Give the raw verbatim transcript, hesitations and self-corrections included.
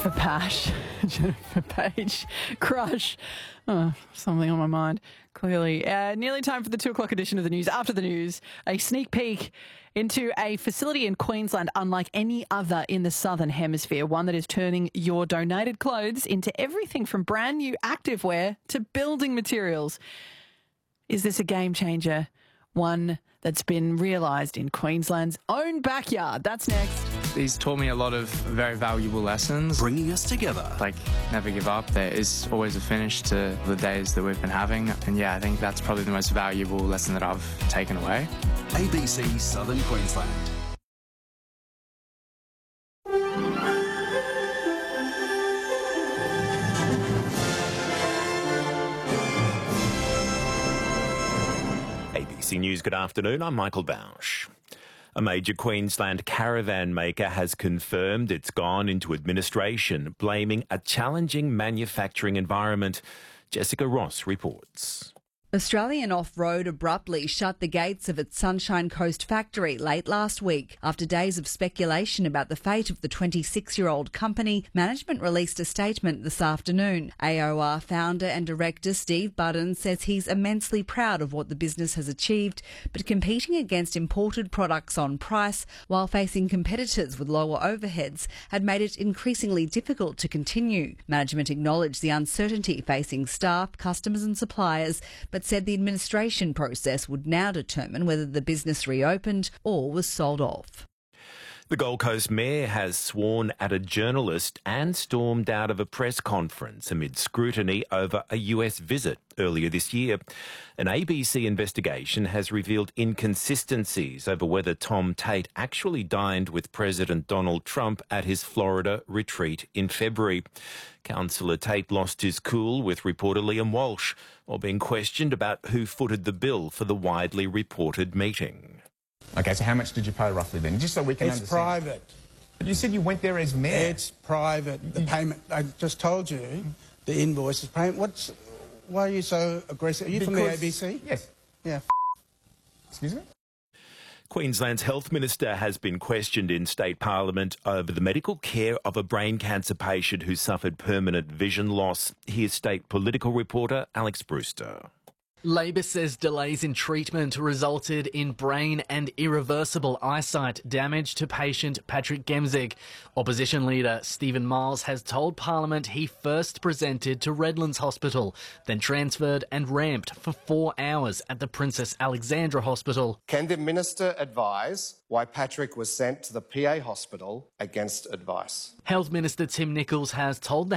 For Pash, Jennifer Page, crush. Oh, something on my mind, clearly. Uh, nearly time for the two o'clock edition of the news. After the news, a sneak peek into a facility in Queensland unlike any other in the Southern Hemisphere, one that is turning your donated clothes into everything from brand new activewear to building materials. Is this a game changer? One that's been realised in Queensland's own backyard. That's next. He's taught me a lot of very valuable lessons. Bringing us together. Like, never give up. There is always a finish to the days that we've been having. And yeah, I think that's probably the most valuable lesson that I've taken away. A B C Southern Queensland. A B C News, good afternoon. I'm Michael Bausch. A major Queensland caravan maker has confirmed it's gone into administration, blaming a challenging manufacturing environment. Jessica Ross reports. Australian Off-Road abruptly shut the gates of its Sunshine Coast factory late last week. After days of speculation about the fate of the twenty-six-year-old company, management released a statement this afternoon. A O R founder and director Steve Budden says he's immensely proud of what the business has achieved, but competing against imported products on price while facing competitors with lower overheads had made it increasingly difficult to continue. Management acknowledged the uncertainty facing staff, customers and suppliers, but said the administration process would now determine whether the business reopened or was sold off. The Gold Coast Mayor has sworn at a journalist and stormed out of a press conference amid scrutiny over a U S visit earlier this year. An A B C investigation has revealed inconsistencies over whether Tom Tate actually dined with President Donald Trump at his Florida retreat in February. Councillor Tate lost his cool with reporter Liam Walsh while being questioned about who footed the bill for the widely reported meeting. Okay, so how much did you pay roughly then? Just so we can it's understand. It's private. But you said you went there as mayor. It's private. The payment, I just told you, the invoice is payment. What's, why are you so aggressive? Are you because, from the A B C? Yes. Yeah. Excuse me? Queensland's Health Minister has been questioned in State Parliament over the medical care of a brain cancer patient who suffered permanent vision loss. Here's State political reporter Alex Brewster. Labor says delays in treatment resulted in brain and irreversible eyesight damage to patient Patrick Gemzig. Opposition leader Stephen Miles has told Parliament he first presented to Redlands Hospital, then transferred and ramped for four hours at the Princess Alexandra Hospital. Can the Minister advise why Patrick was sent to the P A hospital against advice? Health Minister Tim Nicholls has told the